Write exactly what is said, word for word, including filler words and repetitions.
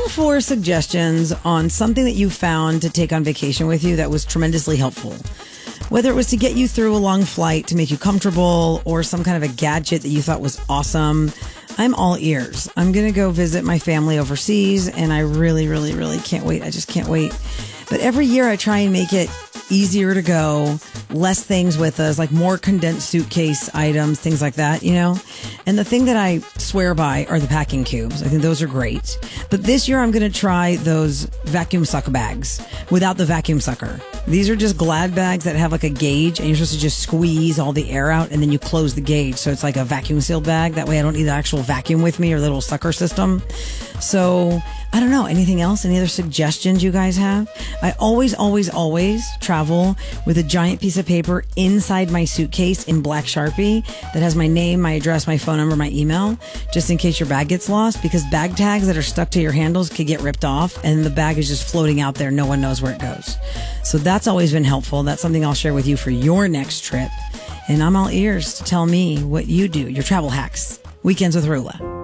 for suggestions on something that you found to take on vacation with you that was tremendously helpful. Whether it was to get you through a long flight to make you comfortable or some kind of a gadget that you thought was awesome, I'm all ears. I'm going to go visit my family overseas, and I really, really, really can't wait. I just can't wait. But every year I try and make it easier to go, less things with us, like more condensed suitcase items, things like that, you know? And the thing that I swear by are the packing cubes. I think those are great. But this year I'm going to try those vacuum suck bags without the vacuum sucker. These are just Glad bags that have like a gauge, and you're supposed to just squeeze all the air out and then you close the gauge. So it's like a vacuum sealed bag. That way I don't need the actual vacuum with me or the little sucker system. So I don't know. Anything else? Any other suggestions you guys have? I always, always, always travel with a giant piece of paper inside my suitcase in black Sharpie that has my name, my address, my phone number, my email, just in case your bag gets lost, because bag tags that are stuck to your handles could get ripped off and the bag is just floating out there. No one knows where it goes. So that's always been helpful. That's something I'll share with you for your next trip. And I'm all ears to tell me what you do, your travel hacks. Weekends with Rula.